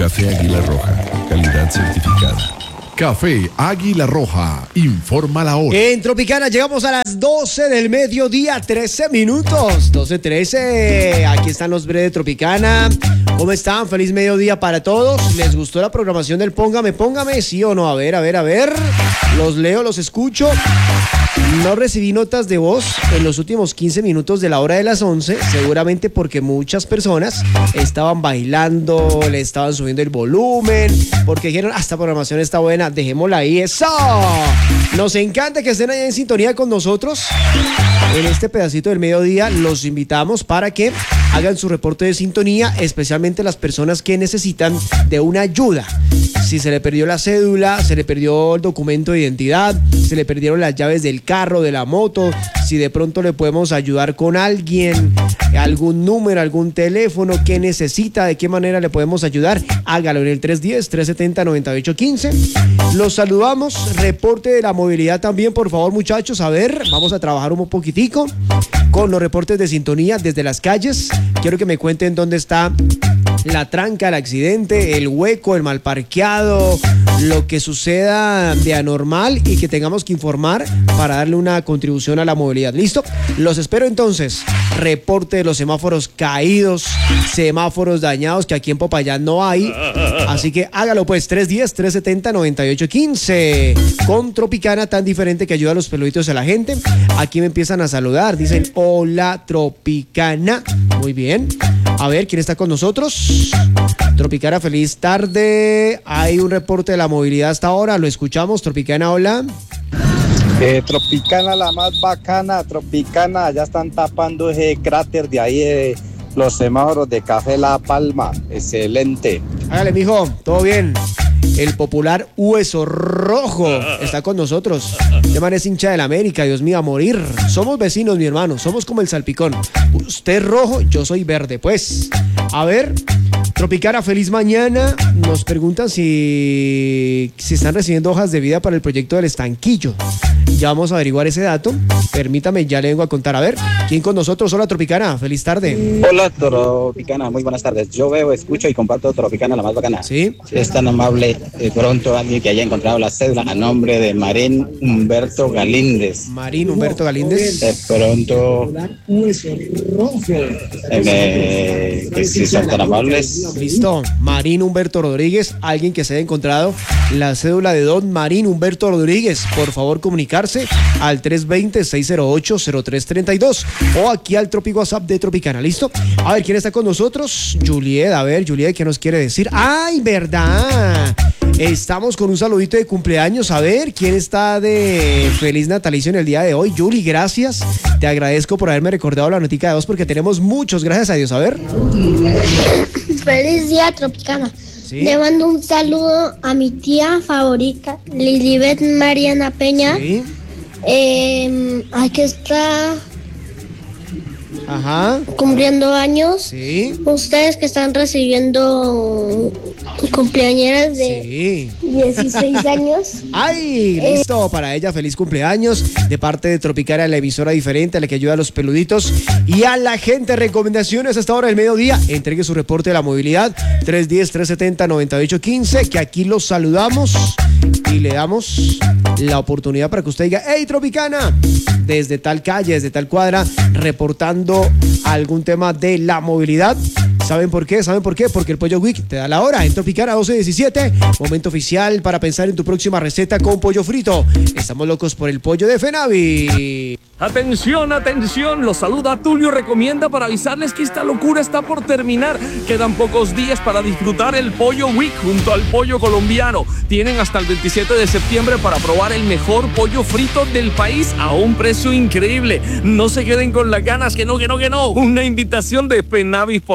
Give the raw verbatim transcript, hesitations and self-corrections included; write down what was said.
Café Águila Roja, calidad certificada. Café Águila Roja, informa la hora. En Tropicana llegamos a las doce del mediodía, trece minutos. doce trece, aquí están los breves de Tropicana. ¿Cómo están? Feliz mediodía para todos. ¿Les gustó la programación del Póngame, Póngame? ¿Sí o no? A ver, a ver, a ver. Los leo, los escucho. No recibí notas de voz en los últimos quince minutos de la hora de las once, seguramente porque muchas personas estaban bailando, le estaban subiendo el volumen, porque dijeron, ah, esta programación está buena, dejémosla ahí, ¡eso! Nos encanta que estén ahí en sintonía con nosotros. En este pedacito del mediodía los invitamos para que hagan su reporte de sintonía, especialmente las personas que necesitan de una ayuda. Si se le perdió la cédula, se le perdió el documento de identidad, se le perdieron las llaves del carro, de la moto, si de pronto le podemos ayudar con alguien, algún número, algún teléfono que necesita, de qué manera le podemos ayudar, hágalo en el tres uno cero, tres siete cero, nueve ocho uno cinco. Los saludamos, reporte de la movilidad también, por favor, muchachos. A ver, vamos a trabajar un poquitico con los reportes de sintonía desde las calles. Quiero que me cuenten dónde está la tranca, el accidente, el hueco, el mal parqueado, lo que suceda de anormal y que tengamos que informar para darle una contribución a la movilidad. ¿Listo? Los espero entonces. Reporte de los semáforos caídos, semáforos dañados, que aquí en Popayán no hay. Así que hágalo pues, tres uno cero, tres siete cero, nueve ocho uno cinco. Con Tropicana, tan diferente que ayuda a los peluditos de la gente. Aquí me empiezan a saludar. Dicen, hola Tropicana. Muy bien. A ver, ¿quién está con nosotros? Tropicana, feliz tarde. Hay un reporte de la movilidad hasta ahora. Lo escuchamos. Tropicana, hola. Eh, Tropicana, la más bacana. Tropicana, ya están tapando ese cráter de ahí, eh, los semáforos de Café La Palma. Excelente. Hágale, mijo. Todo bien. El popular Hueso Rojo está con nosotros. Este man es hincha del América, Dios mío, a morir. Somos vecinos, mi hermano, somos como el salpicón. Usted es rojo, yo soy verde, pues. A ver, Tropicana, feliz mañana. Nos preguntan si, si están recibiendo hojas de vida para el proyecto del estanquillo. Ya vamos a averiguar ese dato. Permítame, ya le vengo a contar. A ver, ¿quién con nosotros? Hola, Tropicana, feliz tarde. Hola, Tropicana, muy buenas tardes. Yo veo, escucho y comparto Tropicana, la más bacana. Sí. Es tan amable, de pronto alguien que haya encontrado la cédula a nombre de Marín Humberto Galíndez. Marín Humberto Galíndez. De pronto, eh, que si son tan amables. Listo. Marín Humberto Rodríguez, alguien que se haya encontrado la cédula de don Marín Humberto Rodríguez, por favor comunicarse al tres dos cero, seis cero ocho, cero tres tres dos o aquí al Tropic WhatsApp de Tropicana. ¿Listo? A ver, ¿quién está con nosotros? Juliet, a ver, Juliet, ¿qué nos quiere decir? ¡Ay, verdad! Estamos con un saludito de cumpleaños. A ver, ¿quién está de feliz natalicio en el día de hoy? Julie, gracias. Te agradezco por haberme recordado la notica de voz porque tenemos muchos, gracias a Dios. A ver. Feliz día, Tropicana. ¿Sí? Le mando un saludo a mi tía favorita, Lilibet Mariana Peña. Sí. Eh, aquí está Ajá. cumpliendo años. Sí. Ustedes que están recibiendo cumpleañeras de Sí. dieciséis años. ¡Ay! Listo, para ella, feliz cumpleaños de parte de Tropicana, la emisora diferente, a la que ayuda a los peluditos y a la gente. Recomendaciones hasta ahora del mediodía. Entregue su reporte de la movilidad, tres uno cero, tres siete cero, nueve ocho uno cinco, que aquí los saludamos y le damos la oportunidad para que usted diga, ¡hey, Tropicana! Desde tal calle, desde tal cuadra, reportando algún tema de la movilidad. ¿Saben por qué? ¿Saben por qué? Porque el Pollo Week te da la hora en Tropicana doce diecisiete. Momento oficial para pensar en tu próxima receta con pollo frito. Estamos locos por el pollo de Fenavi. Atención, atención, los saluda Tulio Recomienda para avisarles que esta locura está por terminar. Quedan pocos días para disfrutar el Pollo Week junto al pollo colombiano. Tienen hasta el veintisiete de septiembre para probar el mejor pollo frito del país a un precio increíble. No se queden con las ganas, que no, que no, que no. Una invitación de Fenavi.